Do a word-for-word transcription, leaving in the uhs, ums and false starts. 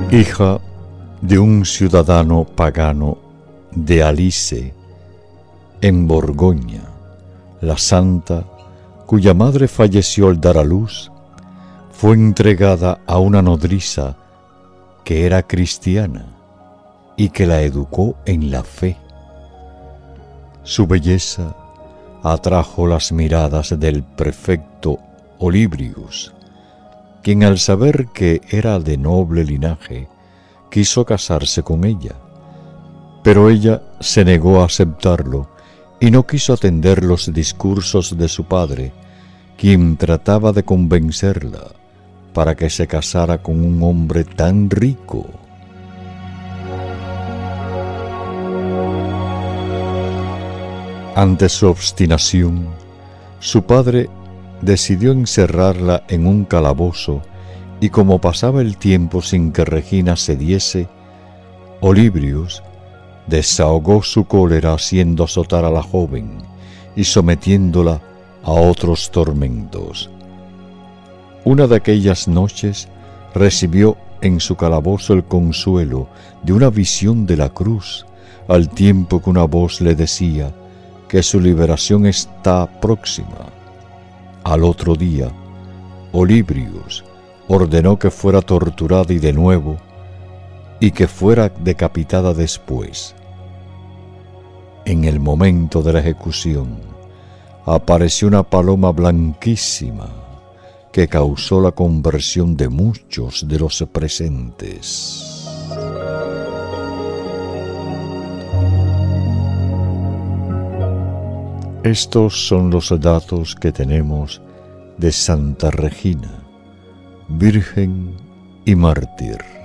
Hija de un ciudadano pagano de Alice, en Borgoña, la santa, cuya madre falleció al dar a luz, fue entregada a una nodriza que era cristiana y que la educó en la fe. Su belleza atrajo las miradas del prefecto Olybrius, quien al saber que era de noble linaje, quiso casarse con ella, pero ella se negó a aceptarlo y no quiso atender los discursos de su padre, quien trataba de convencerla para que se casara con un hombre tan rico. Ante su obstinación, su padre decidió encerrarla en un calabozo y como pasaba el tiempo sin que Regina cediese, Olybrius desahogó su cólera haciendo azotar a la joven y sometiéndola a otros tormentos. Una de aquellas noches recibió en su calabozo el consuelo de una visión de la cruz, al tiempo que una voz le decía que su liberación está próxima. Al otro día, Olybrius ordenó que fuera torturada y de nuevo, y que fuera decapitada después. En el momento de la ejecución, apareció una paloma blanquísima que causó la conversión de muchos de los presentes. Estos son los datos que tenemos de Santa Regina, Virgen y Mártir.